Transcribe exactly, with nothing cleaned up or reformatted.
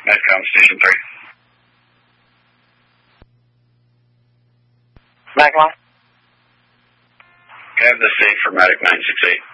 Medcom Station three. Magline? Can I have the C for Medic nine six eight?